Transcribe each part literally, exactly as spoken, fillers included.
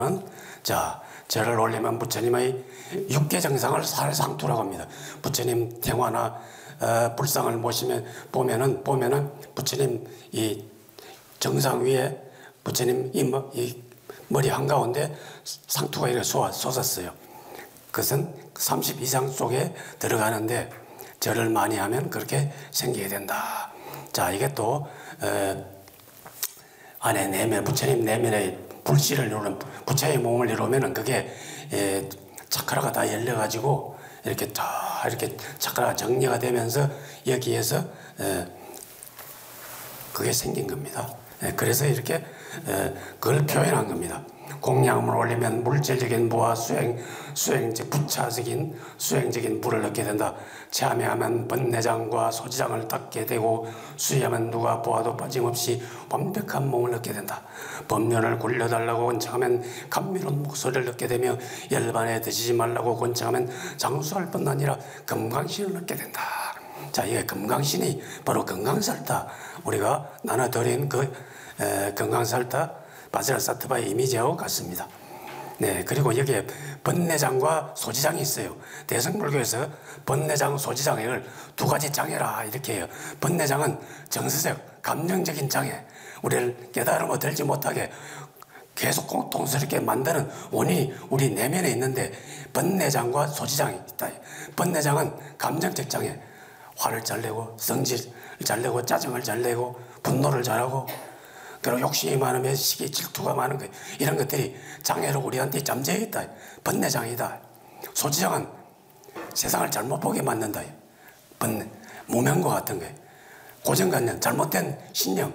자, 절을 올리면 부처님의 육계정상을 살상투라고 합니다. 부처님 생화나 어, 불상을 모시면 보면은 보면은 부처님 이 정상 위에 부처님 이, 이 머리 한가운데 상투가 이렇게 솟아, 솟았어요. 그것은 삼십 이상 속에 들어가는데 절을 많이 하면 그렇게 생기게 된다. 자, 이게 또 어, 안에 내면 부처님 내면의 불씨를 이루는 부처의 몸을 이루면은 그게 에, 차크라가 다 열려가지고 이렇게 다 이렇게 차크라가 정리가 되면서 여기에서 에, 그게 생긴 겁니다. 에, 그래서 이렇게 에, 그걸 표현한 겁니다. 공양을 올리면 물질적인 부와 수행, 수행적 부차적인 수행적인 부를 얻게 된다. 참여하면 번뇌장과 소지장을 닦게 되고 수행하면 누가 보아도 빠짐없이 완벽한 몸을 얻게 된다. 법륜을 굴려달라고 권청하면 감미로운 목소리를 얻게 되며 열반에 드시지 말라고 권청하면 장수할 뿐 아니라 금강신을 얻게 된다. 자, 이게 금강신이 바로 건강살타, 우리가 나눠드린 그 에, 건강살타 바지라사트바의 이미지하고 같습니다. 네, 그리고 여기에 번뇌장과 소지장이 있어요. 대승불교에서 번뇌장, 소지장 이걸 두 가지 장애라 이렇게 해요. 번뇌장은 정서적, 감정적인 장애, 우리를 깨달음을 들지 못하게 계속 고통스럽게 만드는 원인이 우리 내면에 있는데 번뇌장과 소지장이 있다. 번뇌장은 감정적 장애, 화를 잘 내고 성질을 잘 내고 짜증을 잘 내고 분노를 잘하고 그리고 욕심이 많으면 시기 질투가 많은 거예요. 이런 것들이 장애로 우리한테 잠재해 있다. 번뇌장이다. 소지장은 세상을 잘못 보게 만든다. 번뇌, 무명과 같은 거예요. 고정관념, 잘못된 신념.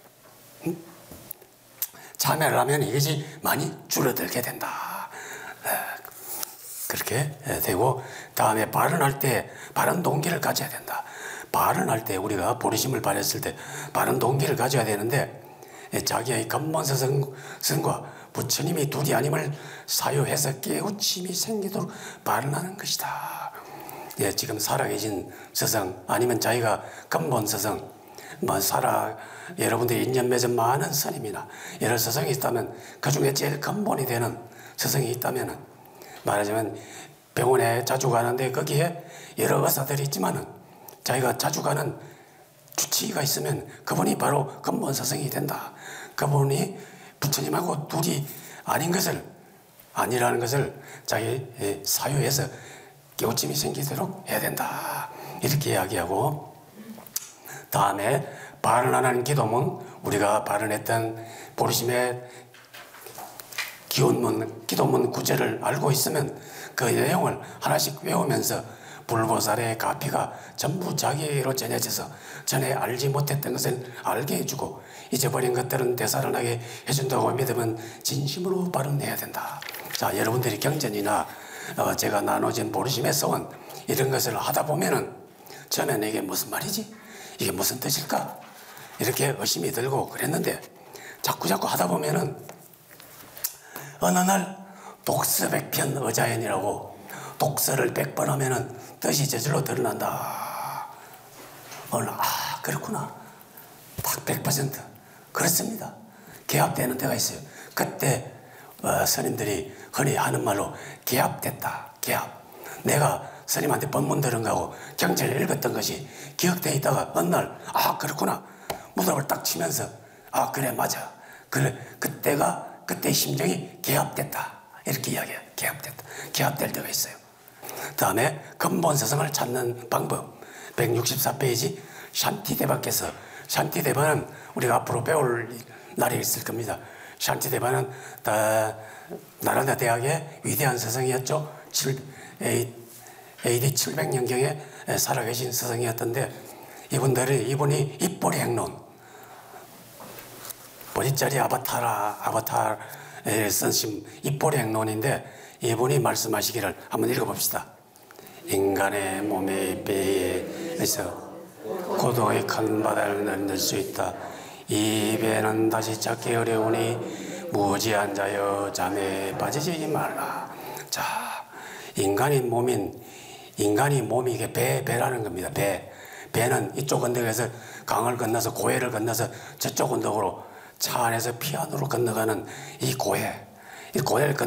참여를 하면 이것이 많이 줄어들게 된다. 그렇게 되고, 다음에 발언할 때 발언 동기를 가져야 된다. 발언할 때 우리가 보리심을 발했을 때 발언 동기를 가져야 되는데, 자기의 근본스승과 부처님이 둘이 아님을 사유해서 깨우침이 생기도록 발언하는 것이다. 예, 지금 살아계신 스승 아니면 자기가 근본스승, 뭐 살아 여러분들이 인연 맺은 많은 스님이나 여러 스승이 있다면 그 중에 제일 근본이 되는 스승이 있다면 말하자면 병원에 자주 가는데 거기에 여러 의사들이 있지만은 자기가 자주 가는 주치의가 있으면 그분이 바로 근본 스승이 된다. 그분이 부처님하고 둘이 아닌 것을, 아니라는 것을 자기 사유에서 깨우침이 생기도록 해야 된다. 이렇게 이야기하고, 다음에 발언하는 기도문, 우리가 발언했던 보리심의 기원문, 기도문 구절을 알고 있으면 그 내용을 하나씩 외우면서 불보살의 가피가 전부 자기에게로 전해져서 전에 알지 못했던 것을 알게 해주고 잊어버린 것들은 되살아나게 해준다고 믿으면 진심으로 발언해야 된다. 자, 여러분들이 경전이나 어, 제가 나눠진 보리심의 서원 이런 것을 하다 보면은 처음에는 이게 무슨 말이지? 이게 무슨 뜻일까? 이렇게 의심이 들고 그랬는데 자꾸자꾸 하다 보면은 어느 날 독서백편 의자연이라고 독서를 백 번 하면은 뜻이 저절로 드러난다. 어느 아 그렇구나. 딱 백 퍼센트 그렇습니다. 개합되는 데가 있어요. 그때 어, 스님들이 흔히 하는 말로 개합됐다. 개합. 내가 스님한테 법문 들은 거하고 경전을 읽었던 것이 기억되어 있다가 어느 날 아 그렇구나. 무덤을 딱 치면서 아 그래 맞아. 그래 그때가 그때 심정이 개합됐다. 이렇게 이야기해요. 개합됐다. 개합될 때가 있어요. 다음에 근본 스승을 찾는 방법 백육십사 페이지 샨티데바께서, 샨티데바는 우리가 앞으로 배울 날이 있을 겁니다. 샨티데바는 나라다 대학의 위대한 스승이었죠. 에이디 칠백 년경에 살아계신 스승이었던데 이분들이 이분이 입보리 행론 보리짜리 아바타라 아바타를 쓴 입보리 행론인데 이분이 말씀하시기를 한번 읽어봅시다. 인간의 몸의 배에서 고도의 큰 바다를 넣을 수 있다. 이 배는 다시 찾기 어려우니 무지한 자여 잠에 빠지지 말라. 자, 인간이 몸인 인간이 몸이 이게 배 배라는 겁니다. 배 배는 이쪽 언덕에서 강을 건너서 고해를 건너서 저쪽 언덕으로 차 안에서 피안으로 건너가는 이 고해. 이 고해를